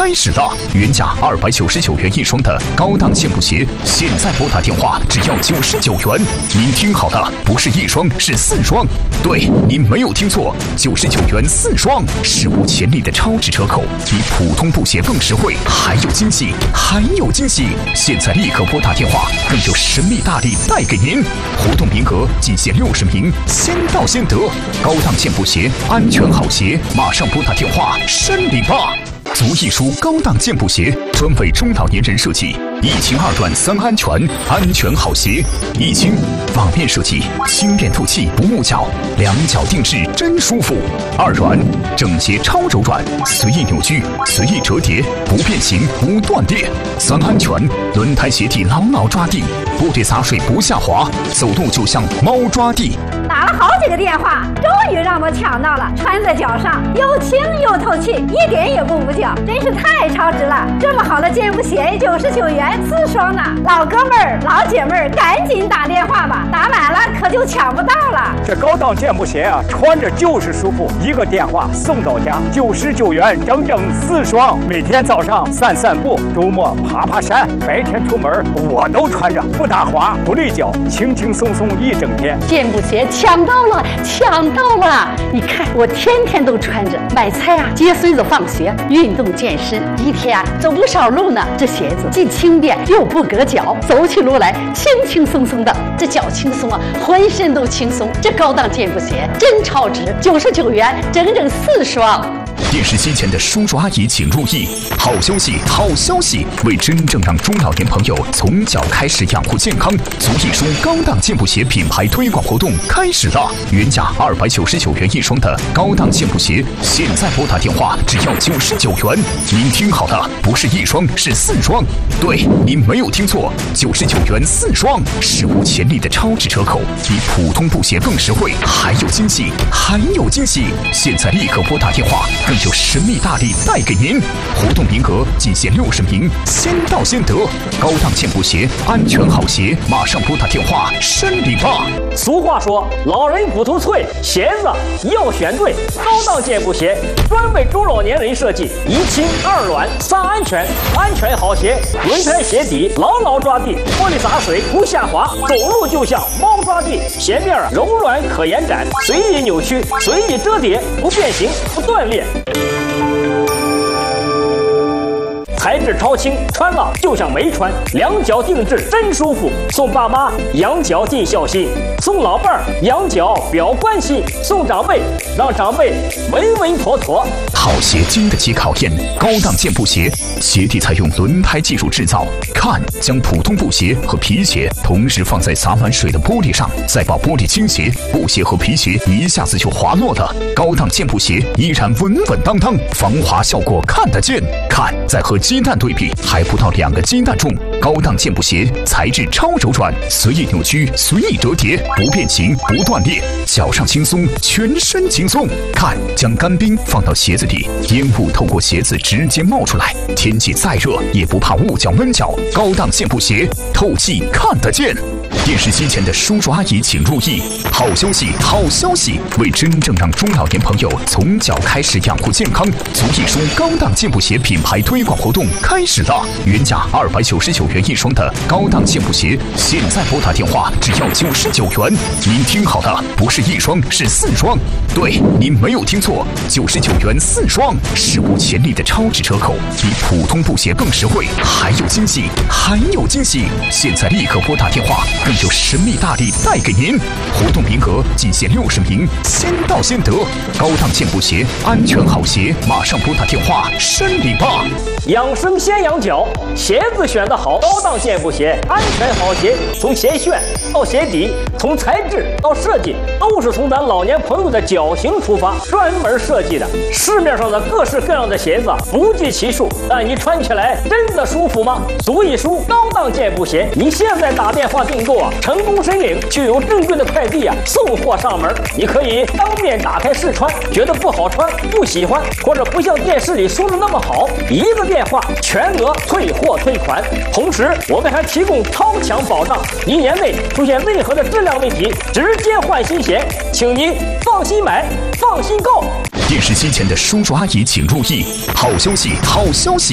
开始了！原价299元一双的高档健步鞋，现在拨打电话只要99元。您听好了，不是一双，是4双。对，您没有听错，99元4双，史无前例的超值折扣，比普通布鞋更实惠，还有惊喜，还有惊喜！现在立刻拨打电话，更有神秘大礼带给您。活动名额仅限60名，先到先得。高档健步鞋，安全好鞋，马上拨打电话申领吧！足一舒高档健步鞋，专为中老年人设计，1轻2短3安全，安全好鞋。1轻，网面设计，轻便透气，不木脚，2脚定制真舒服。2软，整洁超柔软，随意扭曲，随意折叠，不变形，不断裂。3安全，轮胎鞋底牢牢抓地，玻璃洒水不下滑，走路就像猫抓地。 打了好几个电话，终于让我抢到了，穿在脚上又轻又透气，一点也不捂脚，真是太超值了！这么好的健步鞋，99元4双呢！老哥们儿、老姐妹儿，赶紧打电话吧，打满了可就抢不到了。 这高档健步鞋啊，穿着就是舒服，一个电话送到家，99元整整4双。每天早上散散步，周末爬爬山，白天出门我都穿着，不打滑，不累脚，轻轻松松一整天。 健步鞋抢到了，抢到了！你看我天天都穿着，买菜啊，接孙子放学，运动健身，一天啊走不少路呢。这鞋子既轻便又不硌脚，走起路来轻轻松松的，这脚轻松啊，浑身都轻松。这高档健步鞋真超值，99元整整4双。 电视机前的叔叔阿姨请注意，好消息，好消息！为真正让中老年朋友从脚开始养护健康，足一舒高档健步鞋品牌推广活动开始了！原价299元一双的高档健步鞋，现在拨打电话只要99元。您听好了，不是一双，是4双。对，您没有听错，99元4双，史无前例的超值折扣，比普通布鞋更实惠，还有惊喜，还有惊喜！现在立刻拨打电话，更有神秘大礼带给您。活动名额仅限60名，先到先得。高档健步鞋，安全好鞋，马上拨打电话申领吧。 俗话说，老人骨头脆，鞋子要选对。高档健步鞋专为中老年人设计，1轻2软3安全，安全好鞋，轮胎鞋底牢牢抓地，玻璃洒水不下滑，走路就像猫抓地。鞋面柔软可延展，随意扭曲，随意折叠，不变形，不断裂。材质超轻，穿了就像没穿，2脚定制真舒服。送爸妈养脚尽孝心，送老伴儿养脚表关心，送长辈让长辈稳稳妥妥。 好鞋经得起考验，高档健步鞋鞋底采用轮胎技术制造。看，将普通布鞋和皮鞋同时放在洒满水的玻璃上，再把玻璃倾斜，布鞋和皮鞋一下子就滑落了。高档健步鞋依然稳稳当当，防滑效果看得见。看，再和鸡蛋对比，还不到2个鸡蛋重。高档健步鞋材质超柔软，随意扭曲，随意折叠，不变形，不断裂，脚上轻松，全身轻松。看，将干冰放到鞋子底，烟雾透过鞋子直接冒出来，天气再热也不怕捂脚闷脚。高档健步鞋，透气看得见。电视机前的叔叔阿姨请注意，好消息，好消息！为真正让中老年朋友从脚开始养护健康，足一舒高档健步鞋品牌推广活动开始了！原价299元一双的高档健步鞋，现在拨打电话只要99元。您听好了，不是一双，是4双。对，您没有听错，99元4双，史无前例的超值折扣，比普通布鞋更实惠，还有惊喜，还有惊喜！现在立刻拨打电话，更有神秘大礼带给您。活动名额仅限60名，先到先得。高档健步鞋，安全好鞋，马上拨打电话申领吧。 养生先养脚，鞋子选得好，高档健步鞋，安全好鞋，从鞋楦到鞋底，从材质到设计，都是从咱老年朋友的脚型出发，专门设计的。市面上的各式各样的鞋子不计其数，但你穿起来真的舒服吗？足一舒高档健步鞋，你现在打电话订购成功申领，就有正规的快递送货上门。你可以当面打开试穿，觉得不好穿、不喜欢，或者不像电视里说的那么好，一个电话全额退货退款。同时，我们还提供超强保障，1年内出现任何的质量问题，直接换新鞋，请您放心买，放心购。 电视机前的叔叔阿姨请注意，好消息，好消息！